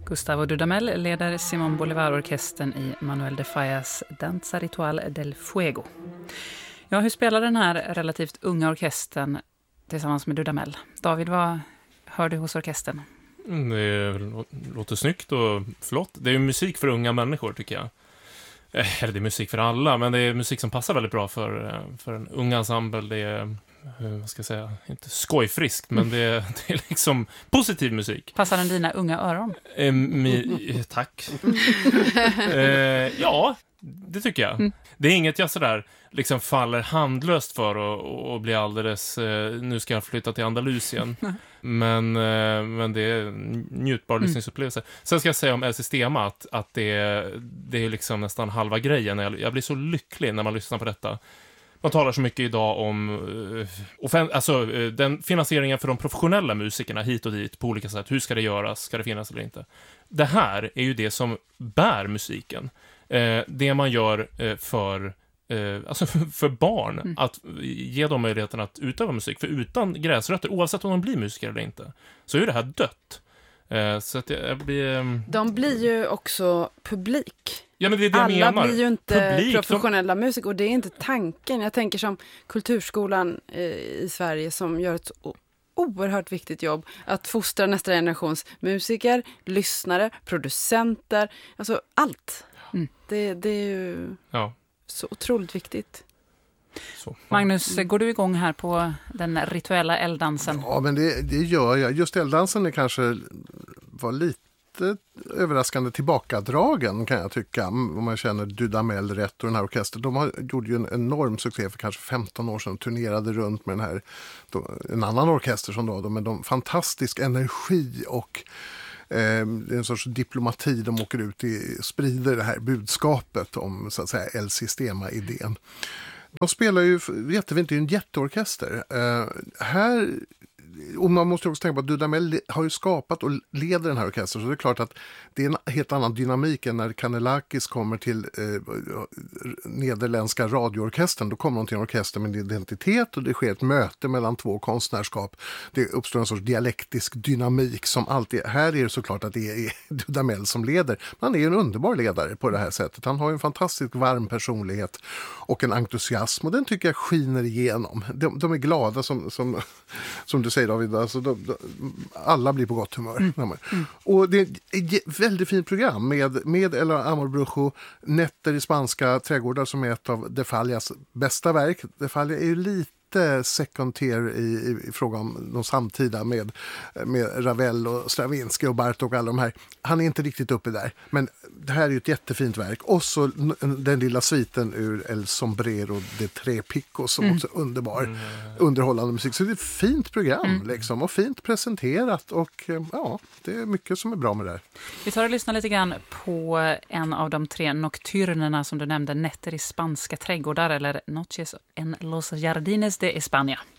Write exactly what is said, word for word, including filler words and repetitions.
Gustavo Dudamel leder Simón Bolívar-orkestern i Manuel de Fallas Danza Ritual del Fuego. Ja, hur spelar den här relativt unga orkestern tillsammans med Dudamel? David, vad hör du hos orkestern? Mm, det låter snyggt och flott. Det är ju musik för unga människor, tycker jag. Eller det är musik för alla, men det är musik som passar väldigt bra för, för en ung ensemble. Det är, vad ska jag säga, inte skojfriskt, men det är, det är liksom positiv musik. Passar den dina unga öron? Eh, mi, tack. eh, ja, det tycker jag. Mm. Det är inget jag sådär liksom faller handlöst för och, och blir alldeles, eh, nu ska jag flytta till Andalusien. men, eh, men det är en njutbar mm. lyssningsupplevelse. Sen ska jag säga om El Sistema att, att det, är, det är liksom nästan halva grejen. Jag, jag blir så lycklig när man lyssnar på detta. Man talar så mycket idag om uh, offen- alltså, uh, den finansieringen för de professionella musikerna hit och dit på olika sätt. Hur ska det göras? Ska det finnas eller inte? Det här är ju det som bär musiken. Uh, det man gör uh, för, uh, alltså för, för barn. Mm. Att ge dem möjligheten att utöva musik. För utan gräsrötter, oavsett om de blir musiker eller inte, så är det här dött. Uh, så att jag blir... Um... De blir ju också publik. Ja, men det är det Alla jag menar. blir ju inte Publik, professionella de... musiker och det är inte tanken. Jag tänker som Kulturskolan eh, i Sverige som gör ett o- oerhört viktigt jobb att fostra nästa generations musiker, lyssnare, producenter, alltså allt. Mm. Det, det är ju ja. så otroligt viktigt. Så. Magnus, går du igång här på den rituella elddansen? Ja, men det, det gör jag. Just elddansen är kanske var lite överraskande tillbakadragen, kan jag tycka, om man känner Dudamel rätt och den här orkestern. De har, gjorde ju en enorm succé för kanske femton år sedan och turnerade runt med den här, då, en annan orkester som då, men de fantastisk energi och eh, en sorts diplomati. De åker ut och sprider det här budskapet om, så att säga, El Sistema-idén. De spelar ju jättefint, det är en jätteorkester. Eh, här Och man måste också tänka på att Dudamel har ju skapat och leder den här orkestern, så det är klart att det är en helt annan dynamik än när Kanellakis kommer till eh, nederländska radioorkestern. Då kommer de till en orkester med en identitet och det sker ett möte mellan två konstnärskap. Det uppstår en sorts dialektisk dynamik som alltid, här är det såklart att det är Dudamel som leder. Han är en underbar ledare på det här sättet. Han har en fantastiskt varm personlighet och en entusiasm och den tycker jag skiner igenom. De, de är glada som, som, som du säger, David, alltså de, de, alla blir på gott humör. Mm. Mm. Och det är ett väldigt fint program med, med El Amor Brujo, Nätter i spanska trädgårdar som är ett av de Fallas bästa verk. De Falla är ju lite second tier i, i, i fråga om de samtida med, med Ravel och Stravinsky och Bartók och alla de här. Han är inte riktigt uppe där, men det här är ju ett jättefint verk. Och så den lilla sviten ur El Sombrero de Tre Picos som mm. också är underbar, mm. underhållande musik. Så det är ett fint program mm. liksom, och fint presenterat och ja, det är mycket som är bra med det här. Vi tar och lyssnar lite grann på en av de tre nocturnerna som du nämnde, Nätter i spanska trädgårdar eller Noches en los Jardines de España.